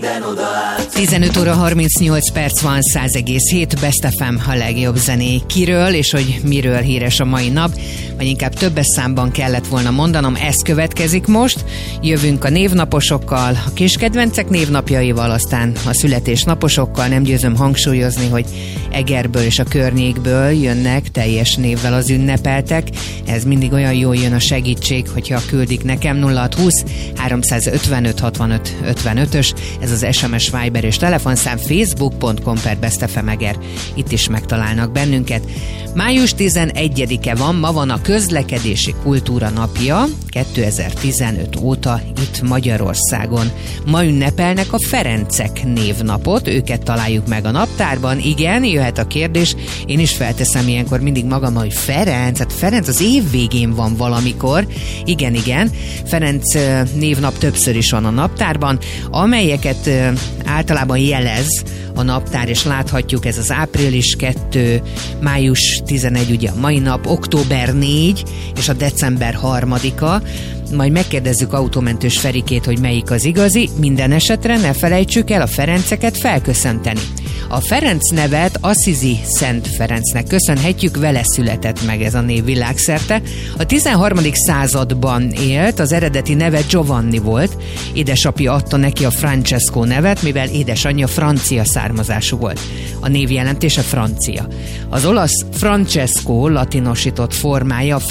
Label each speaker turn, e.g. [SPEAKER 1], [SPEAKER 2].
[SPEAKER 1] 15 óra 38 perc van, 100,7 Best FM a legjobb zené. Kiről és hogy miről híres a mai nap, vagy inkább többes számban kellett volna mondanom, ez következik most. Jövünk a névnaposokkal, a kiskedvencek névnapjaival, aztán a születésnaposokkal. Nem győzöm hangsúlyozni, hogy Egerből és a környékből jönnek teljes névvel az ünnepeltek. Ez mindig olyan jól jön a segítség, hogyha küldik nekem. 0620 355 65 55-ös, ez az SMS, Viber és telefonszám, facebook.com/bestfmeger. Itt is megtalálnak bennünket. Május 11-e van, ma van a közlekedési kultúra napja, 2015 óta itt Magyarországon. Ma ünnepelnek a Ferencek névnapot, őket találjuk meg a naptárban. Igen, jöhet a kérdés, én is felteszem ilyenkor mindig magam, hogy Ferenc, hát Ferenc az év végén van valamikor. Igen, Ferenc névnap többször is van a naptárban, amelyeket általában jelez a naptár, és láthatjuk, ez az április 2, május 11, ugye a mai nap, október 4 és a december 3-a. Majd megkérdezzük autómentős Ferikét, hogy melyik az igazi. Minden esetre ne felejtsük el a Ferenceket felköszönteni. A Ferenc nevet Assisi Szent Ferencnek köszönhetjük, vele született meg ez a név világszerte. A 13. században élt, az eredeti neve Giovanni volt, édesapja adta neki a Francesco nevet, mivel édesanyja francia származású volt. A név jelentése francia. Az olasz Francesco latinosított formája